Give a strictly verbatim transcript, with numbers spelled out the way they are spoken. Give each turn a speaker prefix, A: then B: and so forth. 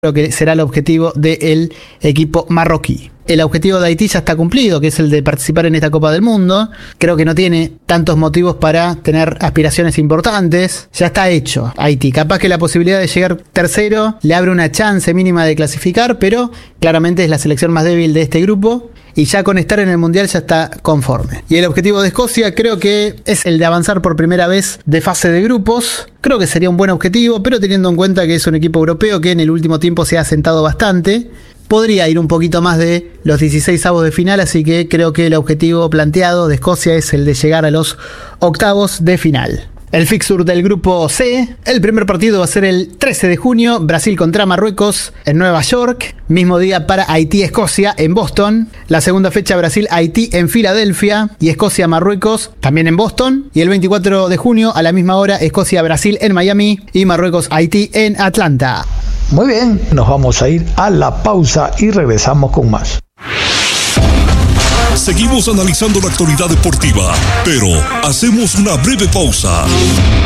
A: Creo que será el objetivo del equipo marroquí. El objetivo de Haití ya está cumplido, que es el de participar en esta Copa del Mundo. Creo que no tiene tantos motivos para tener aspiraciones importantes. Ya está hecho Haití. Capaz que la posibilidad de llegar tercero le abre una chance mínima de clasificar, pero claramente es la selección más débil de este grupo. Y ya con estar en el Mundial ya está conforme. Y el objetivo de Escocia creo que es el de avanzar por primera vez de fase de grupos. Creo que sería un buen objetivo, pero teniendo en cuenta que es un equipo europeo que en el último tiempo se ha asentado bastante, podría ir un poquito más de los dieciséis avos de final, así que creo que el objetivo planteado de Escocia es el de llegar a los octavos de final. El fixture del grupo C, el primer partido va a ser el trece de junio, Brasil contra Marruecos en Nueva York, mismo día para Haití-Escocia en Boston, la segunda fecha Brasil-Haití en Filadelfia y Escocia-Marruecos también en Boston, y el veinticuatro de junio a la misma hora Escocia-Brasil en Miami y Marruecos-Haití en Atlanta.
B: Muy bien, nos vamos a ir a la pausa y regresamos con más.
C: Seguimos analizando la actualidad deportiva, pero hacemos una breve pausa.